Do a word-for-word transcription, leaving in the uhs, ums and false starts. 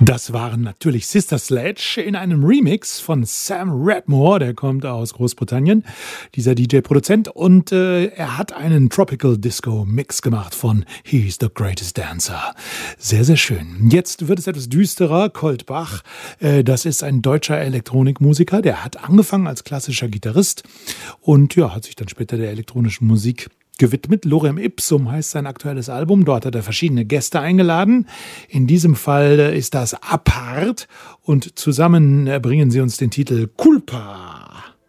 Das waren natürlich Sister Sledge in einem Remix von Sam Redmore, der kommt aus Großbritannien, dieser D J-Produzent, und äh, er hat einen Tropical Disco Mix gemacht von He's the Greatest Dancer. Sehr, sehr schön. Jetzt wird es etwas düsterer. Colt Bach, äh, das ist ein deutscher Elektronikmusiker, der hat angefangen als klassischer Gitarrist und ja, hat sich dann später der elektronischen Musik gewidmet. Lorem Ipsum heißt sein aktuelles Album. Dort hat er verschiedene Gäste eingeladen. In diesem Fall ist das Apart und zusammen bringen sie uns den Titel Culpa.